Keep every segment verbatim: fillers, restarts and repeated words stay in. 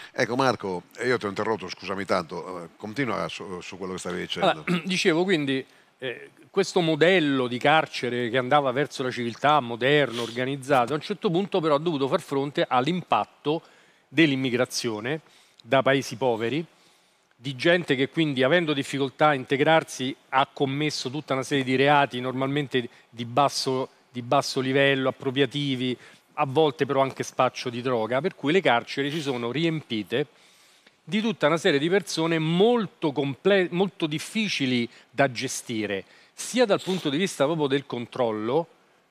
Ecco Marco, io ti ho interrotto, scusami tanto, eh, continua su, su quello che stavi dicendo. Allora, dicevo quindi, eh, questo modello di carcere che andava verso la civiltà, moderno, organizzato, a un certo punto però ha dovuto far fronte all'impatto dell'immigrazione da paesi poveri, di gente che quindi, avendo difficoltà a integrarsi, ha commesso tutta una serie di reati, normalmente di basso, di basso livello, appropriativi, a volte però anche spaccio di droga, per cui le carceri si sono riempite di tutta una serie di persone molto, comple- molto difficili da gestire, sia dal punto di vista proprio del controllo,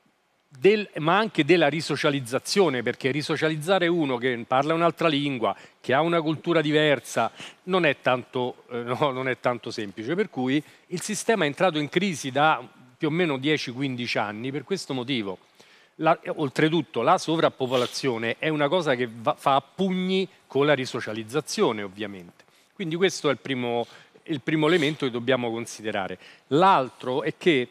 del, ma anche della risocializzazione, perché risocializzare uno che parla un'altra lingua, che ha una cultura diversa, non è tanto, eh, no, non è tanto semplice. Per cui il sistema è entrato in crisi da più o meno dieci quindici anni per questo motivo. La, oltretutto la sovrappopolazione è una cosa che va, fa a pugni con la risocializzazione, ovviamente. Quindi questo è il primo, il primo elemento che dobbiamo considerare. L'altro è che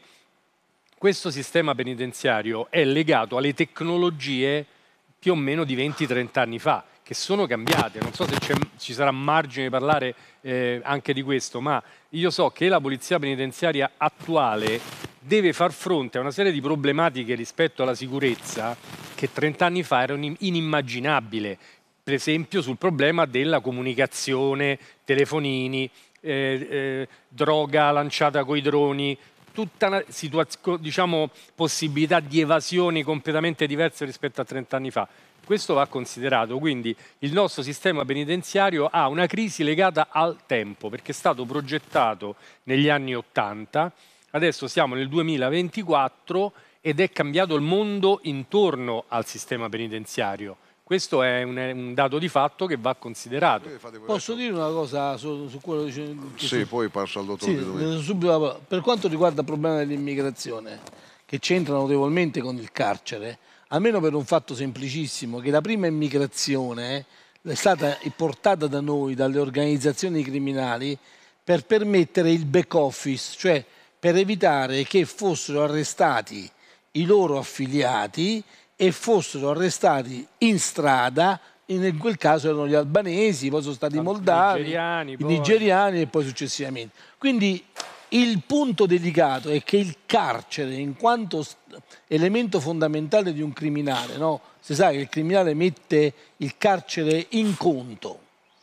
questo sistema penitenziario è legato alle tecnologie più o meno di venti trenta anni fa, che sono cambiate. Non so se ci sarà margine di parlare eh, anche di questo, ma io so che la polizia penitenziaria attuale deve far fronte a una serie di problematiche rispetto alla sicurezza che trenta anni fa erano inimmaginabili. Per esempio sul problema della comunicazione, telefonini, eh, eh, droga lanciata coi droni, tutta una situazio- diciamo, possibilità di evasioni completamente diverse rispetto a trenta anni fa. Questo va considerato, quindi il nostro sistema penitenziario ha una crisi legata al tempo, perché è stato progettato negli anni ottanta, adesso siamo nel duemilaventiquattro ed è cambiato il mondo intorno al sistema penitenziario. Questo è un, è un dato di fatto che va considerato. Posso dire una cosa su, su quello che Sì, su... poi passo al dottor Sì, Di Domenico. subito, per quanto riguarda il problema dell'immigrazione, che c'entra notevolmente con il carcere, almeno per un fatto semplicissimo, che la prima immigrazione è stata portata da noi, dalle organizzazioni criminali, per permettere il back office, cioè per evitare che fossero arrestati i loro affiliati e fossero arrestati in strada. In quel caso erano gli albanesi, poi sono stati i moldavi, nigeriani, i poi... nigeriani e poi successivamente. Quindi il punto delicato è che il carcere, in quanto elemento fondamentale di un criminale, no? Si sa che il criminale mette il carcere in conto.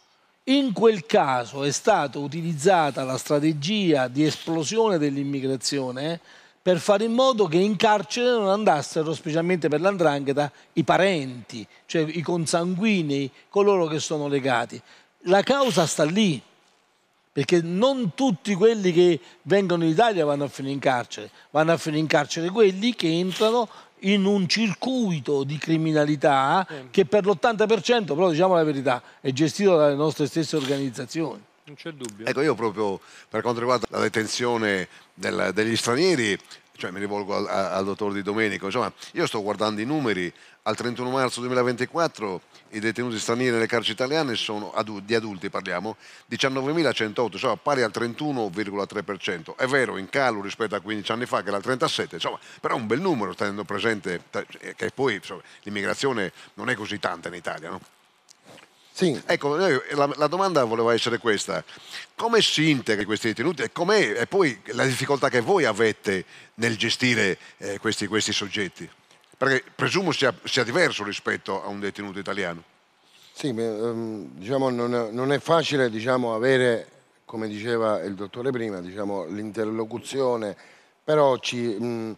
In quel caso è stata utilizzata la strategia di esplosione dell'immigrazione per fare in modo che in carcere non andassero, specialmente per l'andrangheta, i parenti, cioè i consanguinei, coloro che sono legati. La causa sta lì, perché non tutti quelli che vengono in Italia vanno a finire in carcere, vanno a finire in carcere quelli che entrano in un circuito di criminalità Eh. che per l'ottanta per cento, però diciamo la verità, è gestito dalle nostre stesse organizzazioni. Non c'è dubbio. Ecco, io proprio per quanto riguarda la detenzione del, degli stranieri, cioè mi rivolgo al, al dottor Di Domenico, insomma, io sto guardando i numeri, al trentuno marzo duemilaventiquattro i detenuti stranieri nelle carceri italiane sono, adu- di adulti parliamo, diciannovemilacentotto, cioè pari al trentuno virgola tre per cento. È vero, in calo rispetto a quindici anni fa che era il trentasette, insomma, però è un bel numero tenendo presente che poi insomma, l'immigrazione non è così tanta in Italia, no? Sì. Ecco, la, la domanda voleva essere questa: come si integra questi detenuti e, com'è, e poi la difficoltà che voi avete nel gestire eh, questi, questi soggetti? Perché presumo sia, sia diverso rispetto a un detenuto italiano. Sì, ehm, diciamo non è, non è facile diciamo, avere, come diceva il dottore prima, diciamo, l'interlocuzione, però ci, mh,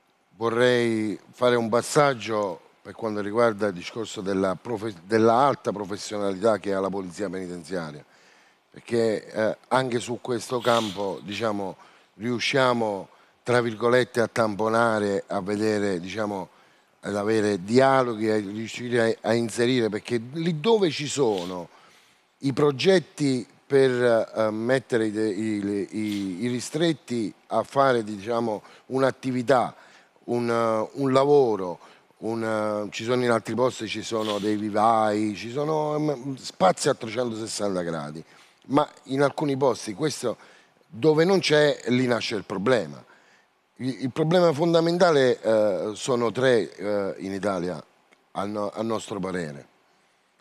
vorrei fare un passaggio per quanto riguarda il discorso della, profe- della alta professionalità che ha la polizia penitenziaria, perché eh, anche su questo campo diciamo, riusciamo tra virgolette a tamponare, a vedere, diciamo, ad avere dialoghi, a riuscire a, a inserire, perché lì dove ci sono i progetti per uh, mettere i, i, i, i ristretti a fare diciamo, un'attività, un, uh, un lavoro, un, uh, ci sono in altri posti, ci sono dei vivai, ci sono um, spazi a trecentosessanta gradi, ma in alcuni posti questo dove non c'è, lì nasce il problema. Il, il problema fondamentale uh, sono tre uh, in Italia, al, no, al nostro parere.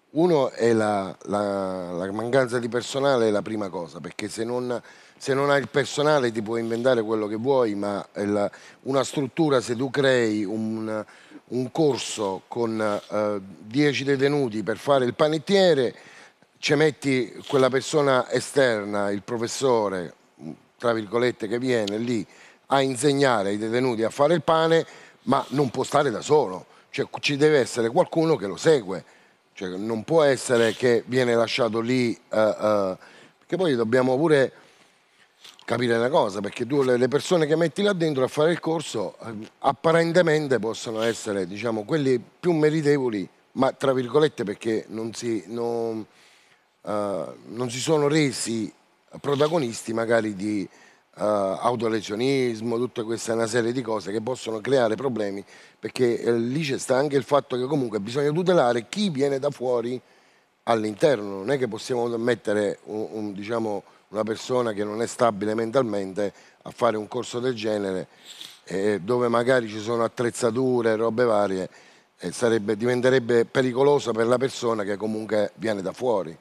Uno è la, la, la mancanza di personale, è la prima cosa, perché se non, se non hai il personale ti puoi inventare quello che vuoi, ma la, una struttura, se tu crei un, un corso con dieci detenuti per fare il panettiere, ci metti quella persona esterna, il professore, tra virgolette, che viene lì a insegnare ai detenuti a fare il pane, ma non può stare da solo, cioè ci deve essere qualcuno che lo segue. Cioè, non può essere che viene lasciato lì, uh, uh, perché poi dobbiamo pure capire una cosa, perché tu le, le persone che metti là dentro a fare il corso uh, apparentemente possono essere, diciamo, quelli più meritevoli, ma tra virgolette perché non si, non, uh, non si sono resi protagonisti magari di uh, autolesionismo, tutta questa una serie di cose che possono creare problemi, perché eh, lì c'è sta anche il fatto che comunque bisogna tutelare chi viene da fuori all'interno, non è che possiamo mettere un, un, diciamo, una persona che non è stabile mentalmente a fare un corso del genere eh, dove magari ci sono attrezzature, robe varie, eh, sarebbe, diventerebbe pericoloso per la persona che comunque viene da fuori.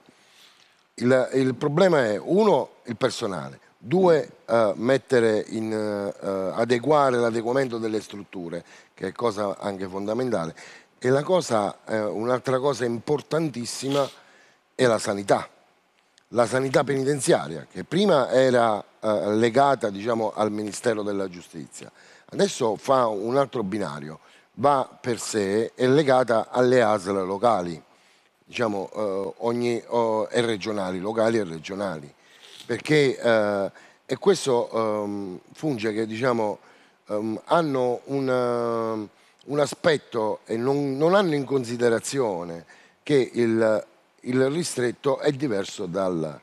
Il, il problema è, uno, il personale, due, uh, mettere in, uh, adeguare l'adeguamento delle strutture, che è cosa anche fondamentale, e la cosa, uh, un'altra cosa importantissima è la sanità, la sanità penitenziaria, che prima era uh, legata, diciamo, al Ministero della Giustizia, adesso fa un altro binario, va per sé, è legata alle A S L locali, diciamo, eh, ogni, oh, e regionali, locali e regionali, perché eh, e questo um, funge che, diciamo, um, hanno una, un aspetto e non, non hanno in considerazione che il, il ristretto è diverso dal,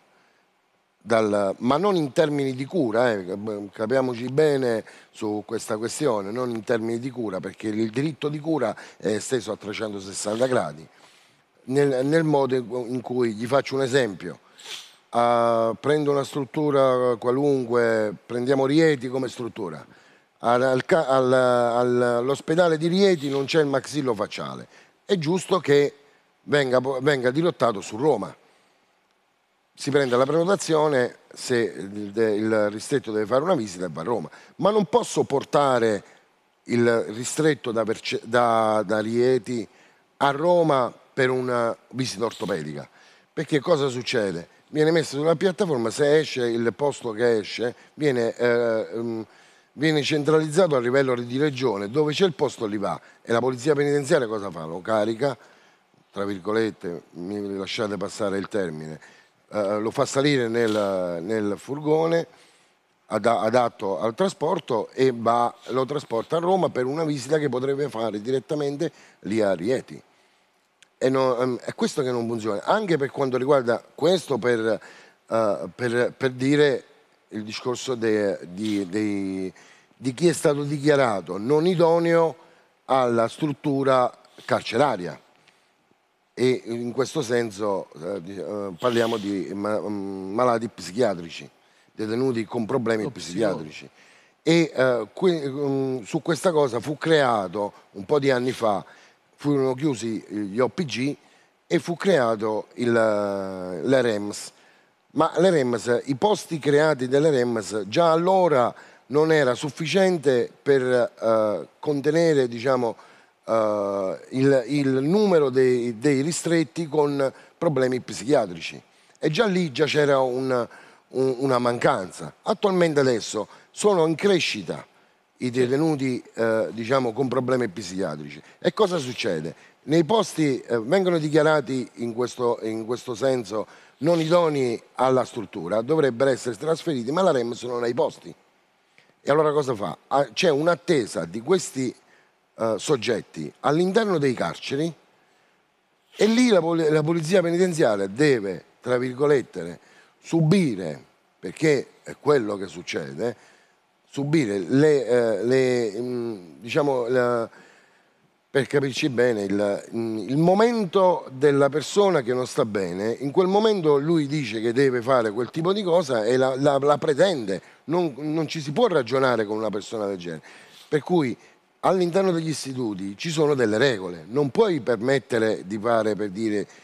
dal, ma non in termini di cura, eh, capiamoci bene su questa questione, non in termini di cura, perché il diritto di cura è esteso a trecentosessanta gradi. Nel, nel modo in cui, gli faccio un esempio, uh, prendo una struttura qualunque, prendiamo Rieti come struttura, al, al, al, all'ospedale di Rieti non c'è il maxillofacciale, è giusto che venga, venga dirottato su Roma, si prende la prenotazione, se il, il ristretto deve fare una visita e va a Roma, ma non posso portare il ristretto da, da, da Rieti a Roma per una visita ortopedica, perché cosa succede? Viene messo sulla piattaforma, se esce il posto che esce viene, eh, viene centralizzato a livello di regione, dove c'è il posto lì va, e la polizia penitenziaria cosa fa? Lo carica, tra virgolette, mi lasciate passare il termine, eh, lo fa salire nel, nel furgone adatto al trasporto e va, lo trasporta a Roma per una visita che potrebbe fare direttamente lì a Rieti. E no, è questo che non funziona, anche per quanto riguarda questo, per, uh, per, per dire il discorso de, di, de, di chi è stato dichiarato non idoneo alla struttura carceraria, e in questo senso uh, parliamo di ma, um, malati psichiatrici, detenuti con problemi Lo psichiatrici. E uh, qui, um, su questa cosa fu creato un po' di anni fa, furono chiusi gli O P G e fu creato l'E R E M S, ma l'E R E M S, i posti creati dall'E R E M S già allora non era sufficiente per uh, contenere, diciamo, uh, il, il numero dei, dei ristretti con problemi psichiatrici, e già lì già c'era un, un, una mancanza. Attualmente adesso sono in crescita i detenuti eh, diciamo, con problemi psichiatrici. E cosa succede? Nei posti eh, vengono dichiarati in questo, in questo senso non idonei alla struttura, dovrebbero essere trasferiti, ma la R E M S non ha i posti. E allora cosa fa? Ah, c'è un'attesa di questi eh, soggetti all'interno dei carceri, e lì la, la polizia penitenziaria deve, tra virgolette, subire, perché è quello che succede, subire le, eh, le mh, diciamo, la, per capirci bene, il, mh, il momento della persona che non sta bene, in quel momento lui dice che deve fare quel tipo di cosa e la, la, la pretende, non, non ci si può ragionare con una persona del genere, per cui all'interno degli istituti ci sono delle regole, non puoi permettere di fare, per dire,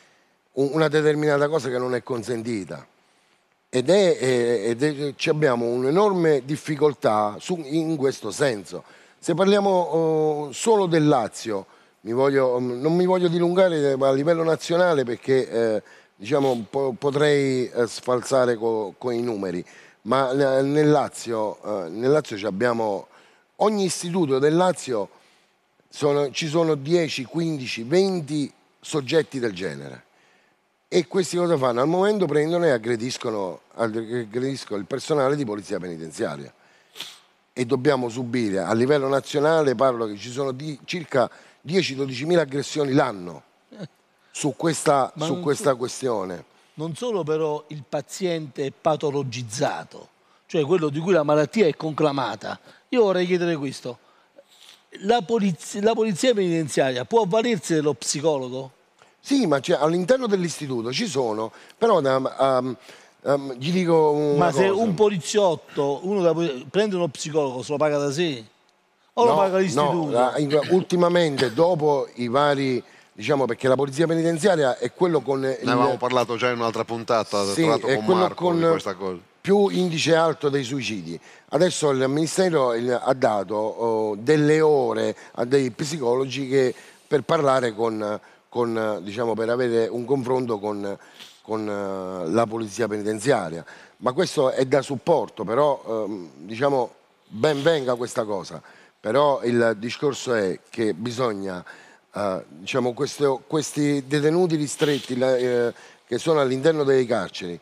una determinata cosa che non è consentita. Ed è, ed è, ci abbiamo un'enorme difficoltà su, in questo senso. Se parliamo uh, solo del Lazio, mi voglio, non mi voglio dilungare a livello nazionale perché eh, diciamo, po potrei eh, sfalsare con co i numeri, ma nel Lazio, eh, nel Lazio abbiamo, ogni istituto del Lazio sono, ci sono dieci, quindici, venti soggetti del genere. E questi cosa fanno? Al momento prendono e aggrediscono, aggrediscono il personale di polizia penitenziaria. E dobbiamo subire, a livello nazionale parlo che ci sono di, circa dieci dodici mila aggressioni l'anno su questa, su questa so, questione. Non solo però il paziente è patologizzato, cioè quello di cui la malattia è conclamata. Io vorrei chiedere questo. La polizia, la polizia penitenziaria può avvalersi dello psicologo? Sì, ma all'interno dell'istituto ci sono, però um, um, gli dico una Ma se cosa. un poliziotto uno da, prende uno psicologo, se lo paga da sé? O no, lo paga l'istituto? No, ultimamente, dopo i vari, diciamo, perché la polizia penitenziaria è quello con... Ne il, avevamo parlato già in un'altra puntata, sì, tra l'altro con Marco, con di questa cosa. Più indice alto dei suicidi. Adesso il Ministero ha dato oh, delle ore a dei psicologi che, per parlare con... Con, diciamo, per avere un confronto con, con uh, la polizia penitenziaria, ma questo è da supporto, però um, diciamo ben venga questa cosa, però il discorso è che bisogna uh, diciamo, questo, questi detenuti ristretti uh, che sono all'interno delle carceri